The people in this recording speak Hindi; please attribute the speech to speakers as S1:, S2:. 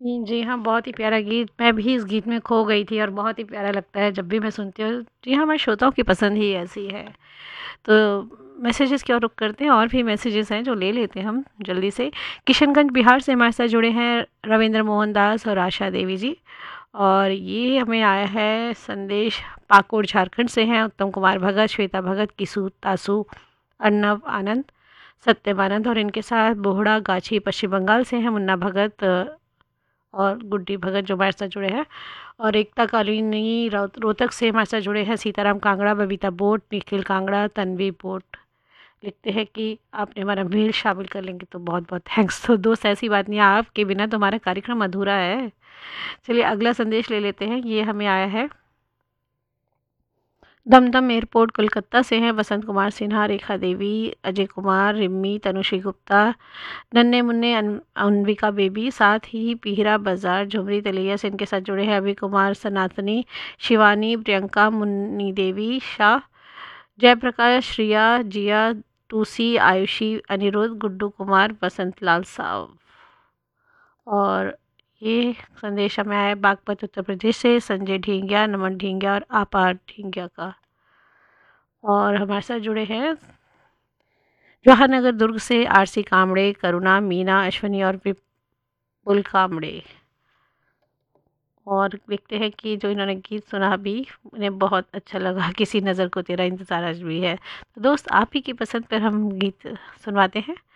S1: जी हाँ, बहुत ही प्यारा गीत। मैं भी इस गीत में खो गई थी और बहुत ही प्यारा लगता है जब भी मैं सुनती हूँ। जी हाँ, हमारे श्रोताओं की पसंद ही ऐसी है। तो मैसेजेस की ओर रुख करते हैं, और भी मैसेजेस हैं जो ले लेते हैं हम जल्दी से। किशनगंज बिहार से हमारे साथ जुड़े हैं रविंद्र मोहन दास और आशा देवी जी। और ये हमें आया है संदेश पाकुड़ झारखंड से हैं उत्तम कुमार भगत, श्वेता भगत, किशु तासु, अर्नव आनंद, सत्यम आनंद, और इनके साथ बोहड़ा गाछी पश्चिम बंगाल से हैं मुन्ना भगत और गुड्डी भगत जो हमारे साथ जुड़े हैं। और एकता कालीनी रोहतक से हमारे साथ जुड़े हैं सीताराम कांगड़ा, बबीता बोट, निखिल कांगड़ा, तन्वी बोट। लिखते हैं कि आपने हमारा मेल शामिल कर लेंगे तो बहुत बहुत थैंक्स। तो दोस्त ऐसी बात नहीं है, आपके बिना तो हमारा कार्यक्रम अधूरा है। चलिए अगला संदेश ले लेते हैं। ये हमें आया है दमदम एयरपोर्ट कोलकाता से हैं वसंत कुमार सिन्हा, रेखा देवी, अजय कुमार, रिम्मी, तनुश्री गुप्ता, नन्हे मुन्ने, अनविका बेबी, साथ ही पीहरा बाजार झुमरी तलैया से इनके साथ जुड़े हैं अभय कुमार, सनातनी, शिवानी, प्रियंका, मुन्नी देवी शाह, जयप्रकाश, श्रिया, जिया, टूसी, आयुषी, अनिरुद्ध, गुड्डू कुमार, बसंत लाल साहब। और ये संदेश हमें आया बागपत उत्तर प्रदेश से संजय ढींगिया, नमन ढींगिया और आपार ढींगिया का। और हमारे साथ जुड़े हैं जवाहरनगर दुर्ग से आरसी कामड़े, करुणा, मीना, अश्वनी और विपुल कामड़े। और देखते हैं कि जो इन्होंने गीत सुना भी उन्हें बहुत अच्छा लगा। किसी नज़र को तेरा इंतज़ार आज भी है। तो दोस्त आप ही की पसंद पर हम गीत सुनवाते हैं।